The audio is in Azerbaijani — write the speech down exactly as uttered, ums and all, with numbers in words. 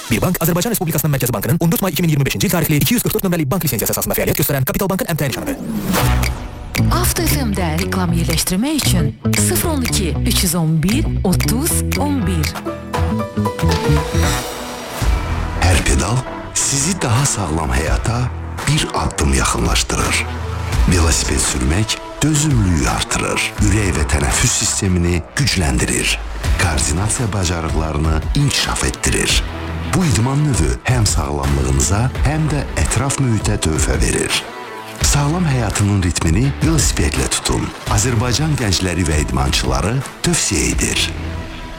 Bir bank Azərbaycan Respublikasının Mərkəzi Bankının on dörd may iki min iyirmi beşinci il tarixli iki yüz qırx dörd nömrəli bank lisensiyası əsasında fəaliyyət göstərən Kapital Bankın əmtəyə nişanıdır. Avto F M-də reklam yerləşdirmək üçün sıfır on iki üç yüz on bir otuz on bir. Hər pedal sizi daha sağlam həyata bir addım yaxınlaşdırır. Velosiped sürmək dözümlüyü artırır, ürək və tənəffüs sistemini gücləndirir, koordinasiya bacarıqlarını inkişaf etdirir. Bu idman növü həm sağlamlığınıza, həm də ətraf mühitə töhfə verir. Sağlam həyatının ritmini velosipedlə tutun. Azərbaycan gəncləri və idmançıları tövsiyə edir.